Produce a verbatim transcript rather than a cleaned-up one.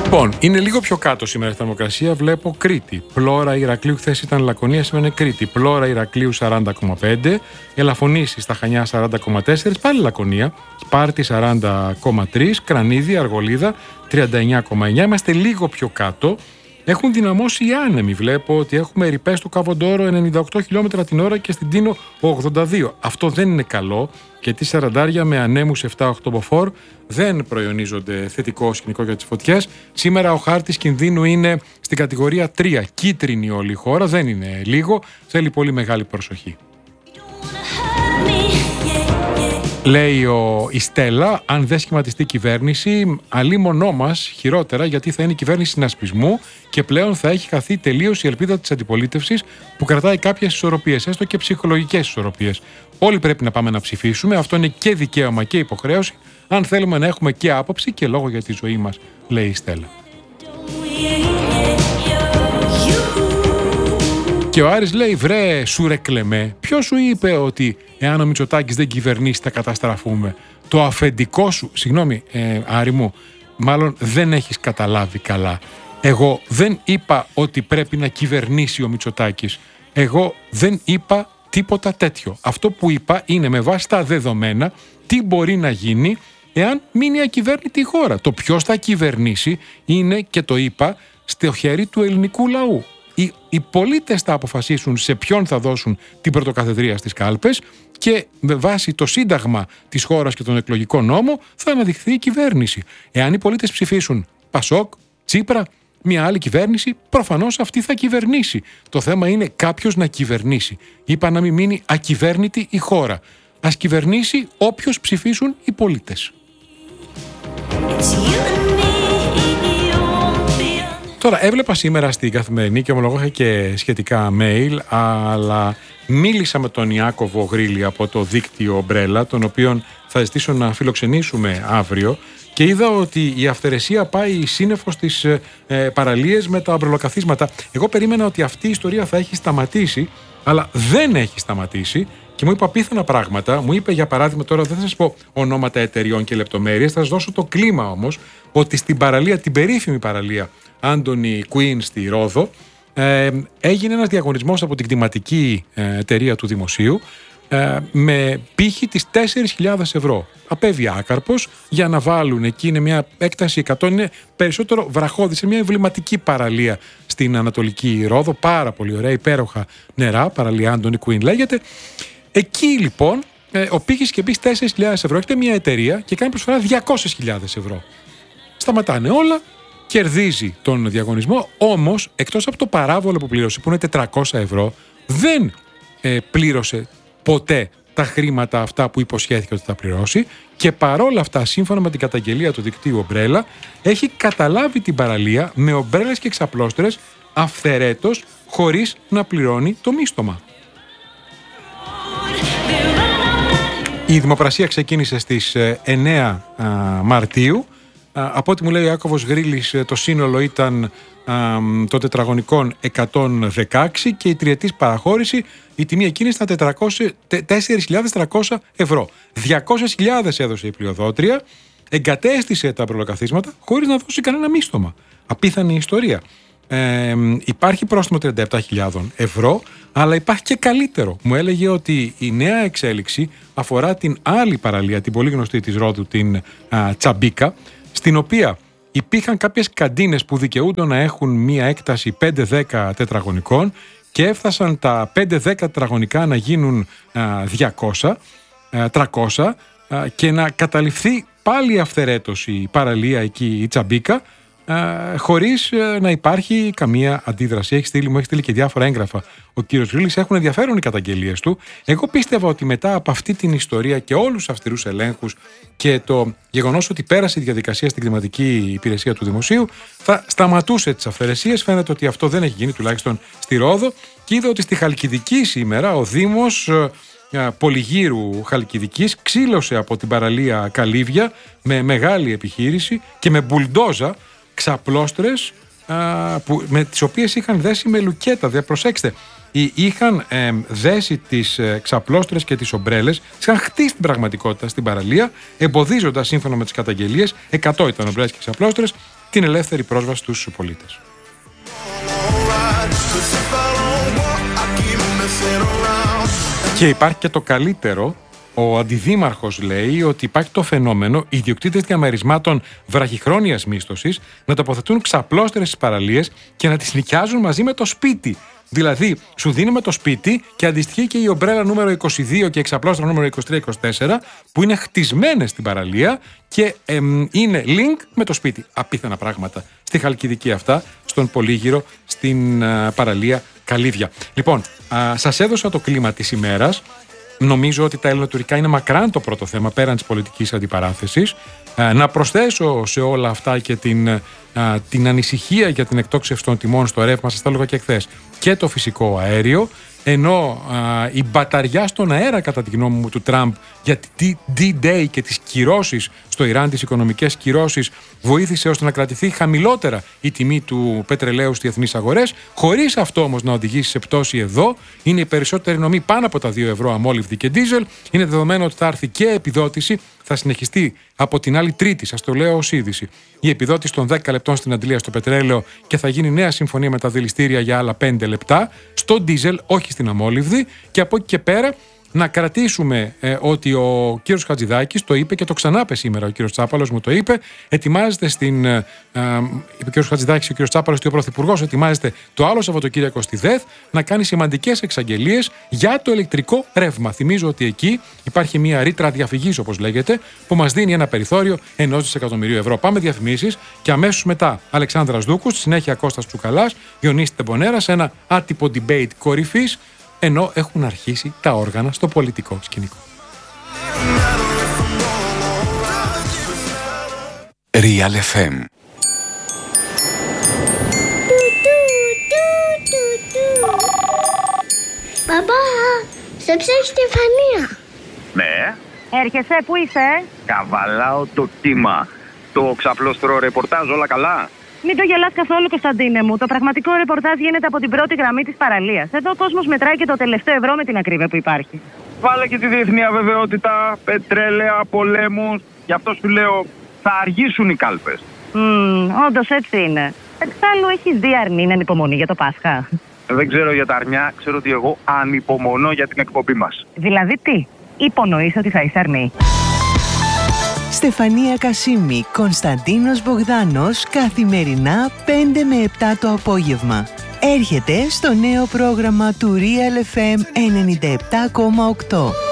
Λοιπόν, είναι λίγο πιο κάτω σήμερα η θερμοκρασία. Βλέπω Κρήτη. Πλώρα Ηρακλείου, χθες ήταν Λακωνία, σήμερα είναι Κρήτη. Πλώρα Ηρακλείου σαράντα κόμμα πέντε. Ελαφωνήσει στα Χανιά σαράντα κόμμα τέσσερα. Πάλι Λακωνία. Σπάρτη σαράντα κόμμα τρία. Κρανίδι, Αργολίδα τριάντα εννιά κόμμα εννιά. Είμαστε λίγο πιο κάτω. Έχουν δυναμώσει οι άνεμοι. Βλέπω ότι έχουμε ρηπές στο Καβοντόρο ενενήντα οκτώ χιλιόμετρα την ώρα και στην Τίνο ογδόντα δύο. Αυτό δεν είναι καλό, γιατί σαραντάρια με ανέμους επτά οκτώ μποφόρ δεν προϊονίζονται θετικό σκηνικό για τις φωτιές. Σήμερα ο χάρτης κινδύνου είναι στην κατηγορία τρία. Κίτρινη όλη η χώρα, δεν είναι λίγο, θέλει πολύ μεγάλη προσοχή. Λέει ο, η Στέλλα, αν δεν σχηματιστεί κυβέρνηση, αλίμονό μας χειρότερα, γιατί θα είναι η κυβέρνηση συνασπισμού και πλέον θα έχει χαθεί τελείως η ελπίδα της αντιπολίτευσης που κρατάει κάποιες ισορροπίες, έστω και ψυχολογικές ισορροπίες. Όλοι πρέπει να πάμε να ψηφίσουμε, αυτό είναι και δικαίωμα και υποχρέωση, αν θέλουμε να έχουμε και άποψη και λόγο για τη ζωή μας, λέει η Στέλλα. Και ο Άρης λέει, βρε σουρεκλεμέ, ποιος σου είπε ότι εάν ο Μητσοτάκης δεν κυβερνήσει θα καταστραφούμε? Το αφεντικό σου, συγγνώμη ε, Άρη μου, μάλλον δεν έχεις καταλάβει καλά. Εγώ δεν είπα ότι πρέπει να κυβερνήσει ο Μητσοτάκης. Εγώ δεν είπα τίποτα τέτοιο. Αυτό που είπα είναι με βάση τα δεδομένα τι μπορεί να γίνει εάν μείνει ακυβέρνητη η χώρα. Το ποιος θα κυβερνήσει είναι, και το είπα, στο χέρι του ελληνικού λαού. Οι, οι πολίτες θα αποφασίσουν σε ποιον θα δώσουν την πρωτοκαθεδρία στις κάλπες και με βάση το σύνταγμα της χώρας και τον εκλογικό νόμο θα αναδειχθεί η κυβέρνηση. Εάν οι πολίτες ψηφίσουν Πασόκ, Τσίπρα, μια άλλη κυβέρνηση, προφανώς αυτή θα κυβερνήσει. Το θέμα είναι κάποιος να κυβερνήσει. Είπα να μην μείνει ακυβέρνητη η χώρα. Ας κυβερνήσει όποιος ψηφίσουν οι πολίτες. Τώρα, έβλεπα σήμερα στην Καθημερινή και ομολογώ είχα και σχετικά mail, αλλά μίλησα με τον Ιάκωβο Γρήλη από το δίκτυο Ομπρέλα, τον οποίον θα ζητήσω να φιλοξενήσουμε αύριο, και είδα ότι η αυθαιρεσία πάει σύννεφο στις ε, παραλίες με τα αμπρελοκαθίσματα. Εγώ περίμενα ότι αυτή η ιστορία θα έχει σταματήσει, αλλά δεν έχει σταματήσει. Και μου είπε απίθανα πράγματα. Μου είπε, για παράδειγμα, τώρα δεν θα σας πω ονόματα εταιριών και λεπτομέρειες, θα σας δώσω το κλίμα όμως, ότι στην παραλία, την περίφημη παραλία Άντονι Κουίν στη Ρόδο, ε, έγινε ένας διαγωνισμός από την κτηματική ε, εταιρεία του Δημοσίου ε, με πύχη της τέσσερις χιλιάδες ευρώ. Απέβη άκαρπος για να βάλουν εκεί, είναι μια έκταση εκατό, είναι περισσότερο βραχώδη, σε μια εμβληματική παραλία στην Ανατολική Ρόδο, πάρα πολύ ωραία, υπέροχα νερά, παραλία Άντονι Κουίν λέγεται. Εκεί λοιπόν ε, ο πύχης και μπει τέσσερις χιλιάδες ευρώ. Έχετε μια εταιρεία και κάνει προσφορά διακόσιες χιλιάδες ευρώ. Σταματάνε όλα, κερδίζει τον διαγωνισμό, όμως εκτός από το παράβολο που πλήρωσε, που είναι τετρακόσια ευρώ, δεν ε, πλήρωσε ποτέ τα χρήματα αυτά που υποσχέθηκε ότι θα πληρώσει, και παρόλα αυτά, σύμφωνα με την καταγγελία του δικτύου Ομπρέλα, έχει καταλάβει την παραλία με ομπρέλες και εξαπλώστρες αυθαιρέτως, χωρίς να πληρώνει το μίστομα. Η δημοπρασία ξεκίνησε στις εννέα Μαρτίου. Από ό,τι μου λέει ο Ιάκωβος Γρήλης, το σύνολο ήταν των τετραγωνικών εκατόν δεκαέξι και η τριετής παραχώρηση, η τιμή εκείνη ήταν τέσσερις χιλιάδες τριακόσια ευρώ. διακόσιες χιλιάδες έδωσε η πλειοδότρια, εγκατέστησε τα προλοκαθίσματα χωρίς να δώσει κανένα μίστομα. Απίθανη ιστορία. Ε, υπάρχει πρόστιμο τριάντα επτά χιλιάδες ευρώ, αλλά υπάρχει και καλύτερο. Μου έλεγε ότι η νέα εξέλιξη αφορά την άλλη παραλία, την πολύ γνωστή της Ρόδου, την α, Τσαμπίκα, στην οποία υπήρχαν κάποιες καντίνες που δικαιούνται να έχουν μία έκταση πέντε δέκα τετραγωνικών και έφτασαν τα πέντε δέκα τετραγωνικά να γίνουν α, διακόσια, α, τριακόσια α, και να καταληφθεί πάλι αυθαιρέτως η παραλία εκεί, η Τσαμπίκα, Uh, χωρίς uh, να υπάρχει καμία αντίδραση. Έχει στείλει, μου έχει στείλει και διάφορα έγγραφα ο κύριος Γρήλης. Έχουν ενδιαφέρον οι καταγγελίες του. Εγώ πίστευα ότι μετά από αυτή την ιστορία και όλους τους αυστηρούς ελέγχους και το γεγονός ότι πέρασε η διαδικασία στην κτηματική υπηρεσία του Δημοσίου, θα σταματούσε τις αυθαιρεσίες. Φαίνεται ότι αυτό δεν έχει γίνει, τουλάχιστον στη Ρόδο. Και είδα ότι στη Χαλκιδική σήμερα ο Δήμος uh, Πολυγύρου Χαλκιδικής ξύλωσε από την παραλία Καλύβια με μεγάλη επιχείρηση και με μπουλντόζα ξαπλώστρες α, που, με τις οποίες είχαν δέσει με λουκέτα. Δε, προσέξτε, είχαν ε, δέσει τις ε, ξαπλώστρες και τις ομπρέλες, τις είχαν χτίσει την πραγματικότητα στην παραλία, εμποδίζοντας, σύμφωνα με τις καταγγελίες, εκατό ήταν ομπρέλες και ξαπλώστρες, την ελεύθερη πρόσβαση στους πολίτες. Και υπάρχει και το καλύτερο. Ο αντιδήμαρχος λέει ότι υπάρχει το φαινόμενο οι ιδιοκτήτες διαμερισμάτων βραχυχρόνιας μίσθωσης να τοποθετούν ξαπλώστερες στις παραλίες και να τις νοικιάζουν μαζί με το σπίτι. Δηλαδή, σου δίνουμε το σπίτι και αντιστοιχεί και η ομπρέλα νούμερο είκοσι δύο και η εξαπλώστρα νούμερο είκοσι τρία είκοσι τέσσερα που είναι χτισμένες στην παραλία και εμ, είναι link με το σπίτι. Απίθανα πράγματα στη Χαλκιδική αυτά, στον Πολύγυρο, στην α, παραλία Καλύβια. Λοιπόν, α, σας έδωσα το κλίμα της ημέρας. Νομίζω ότι τα ελληνοτουρκικά είναι μακράν το πρώτο θέμα πέραν της πολιτικής αντιπαράθεσης. Ε, να προσθέσω σε όλα αυτά και την, ε, την ανησυχία για την εκτόξευση των τιμών στο ρεύμα, σας τα έλεγα και χθες, και το φυσικό αέριο, ενώ ε, η μπαταριά στον αέρα, κατά τη γνώμη μου, του Τραμπ για τη D-Day και τις κυρώσεις στο Ιράν, τις οικονομικές κυρώσεις, βοήθησε ώστε να κρατηθεί χαμηλότερα η τιμή του πετρελαίου στις διεθνείς αγορές, χωρίς αυτό όμως να οδηγήσει σε πτώση εδώ. Είναι η περισσότερη νομή πάνω από τα δύο ευρώ αμόλυβδη και ντίζελ. Είναι δεδομένο ότι θα έρθει και επιδότηση. Θα συνεχιστεί από την άλλη Τρίτη, σας το λέω ως είδηση, η επιδότηση των δέκα λεπτών στην αντλία στο πετρέλαιο και θα γίνει νέα συμφωνία με τα δηληστήρια για άλλα πέντε λεπτά. Στο ντίζελ, όχι στην αμόλυβδη. Και από εκεί και πέρα να κρατήσουμε ε, ότι ο κύριος Χατζηδάκης το είπε και το ξανάπε σήμερα, ο κύριος Τσάπαλος μου το είπε, ετοιμάζεται στην. Ε, ε, είπε ο κύριος Χατζηδάκης και ο κύριος Τσάπαλος ότι ο Πρωθυπουργός ετοιμάζεται το άλλο Σαββατοκύριακο στη ΔΕΘ να κάνει σημαντικές εξαγγελίες για το ηλεκτρικό ρεύμα. Θυμίζω ότι εκεί υπάρχει μια ρήτρα διαφυγής, όπως λέγεται, που μας δίνει ένα περιθώριο ενός δισεκατομμυρίου ευρώ. Πάμε διαφημίσεις και αμέσως μετά Αλεξάνδρας Δούκου, στη συνέχεια Κώστας Τσουκαλάς, Διονύση Τεμπονέρας, ένα άτυπο debate κορυφής, ενώ έχουν αρχίσει τα όργανα στο πολιτικό σκηνικό. Real εφ εμ. Μπαμπά, σε ψέχει Στεφανία. Ναι. Έρχεσαι, πού είσαι? Καβαλάω το κύμα. Το ξαπλώστρο ρεπορτάζ, όλα καλά? Μην το γελάς καθόλου, Κωνσταντίνε μου. Το πραγματικό ρεπορτάζ γίνεται από την πρώτη γραμμή της παραλίας. Εδώ ο κόσμος μετράει και το τελευταίο ευρώ με την ακρίβεια που υπάρχει. Βάλε και τη διεθνή αβεβαιότητα, πετρέλαια, πολέμους. Γι' αυτό σου λέω, θα αργήσουν οι κάλπες. Mm, όντως έτσι είναι. Εξάλλου έχεις δει Αρνή ανυπομονή για το Πάσχα? Δεν ξέρω για τα αρνιά, ξέρω ότι εγώ ανυπομονώ για την εκπομπή μας. Δηλαδή τι, υπονοείς ότι θα είσαι Αρνή? Στεφανία Κασίμη, Κωνσταντίνος Μπογδάνος, καθημερινά πέντε με επτά το απόγευμα. Έρχεται στο νέο πρόγραμμα του Real εφ εμ ενενήντα επτά κόμμα οκτώ.